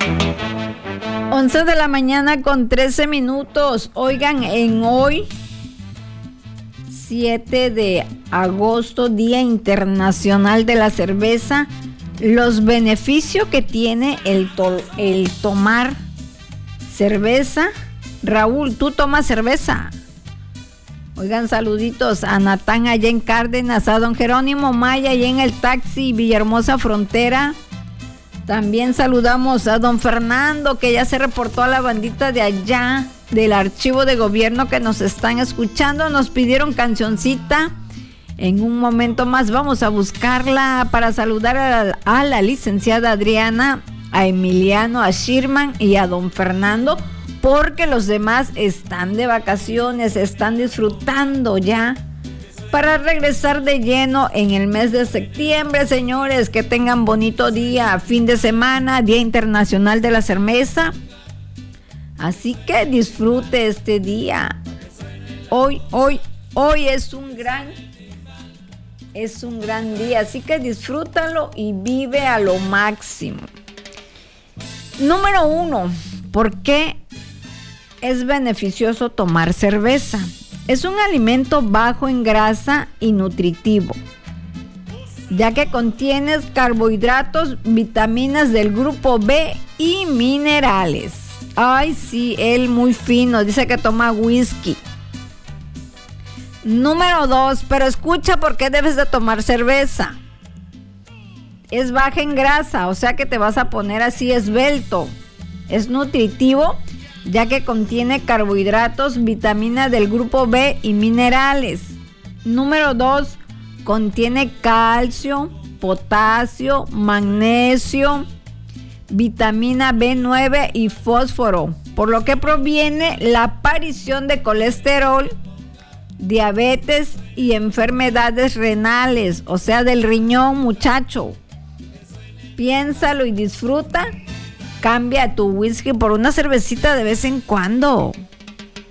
11 de la mañana con 13 minutos. Oigan, en hoy, 7 de agosto, Día Internacional de la Cerveza, los beneficios que tiene el tomar cerveza. Raúl, ¿tú tomas cerveza? Oigan, saluditos a Natán allá en Cárdenas, a don Jerónimo Maya allá en el taxi Villahermosa Frontera. También saludamos a don Fernando, que ya se reportó a la bandita de allá del archivo de gobierno que nos están escuchando. Nos pidieron cancioncita. En un momento más vamos a buscarla para saludar a la licenciada Adriana, a Emiliano, a Shirman y a don Fernando, porque los demás están de vacaciones, están disfrutando ya para regresar de lleno en el mes de septiembre. Señores, que tengan bonito día, fin de semana, Día Internacional de la Cerveza. Así que disfrute este día. Hoy es un gran día, así que disfrútalo y vive a lo máximo. Número 1, ¿por qué es beneficioso tomar cerveza? Es un alimento bajo en grasa y nutritivo, ya que contiene carbohidratos, vitaminas del grupo B y minerales. Ay, sí, él muy fino, dice que toma whisky. Número 2, pero escucha por qué debes de tomar cerveza. Es baja en grasa, o sea que te vas a poner así esbelto. Es nutritivo, ya que contiene carbohidratos, vitaminas del grupo B y minerales. Número 2, contiene calcio, potasio, magnesio, vitamina B9 y fósforo, por lo que previene la aparición de colesterol, diabetes y enfermedades renales, o sea, del riñón, muchacho. Piénsalo y disfruta. Cambia tu whisky por una cervecita de vez en cuando.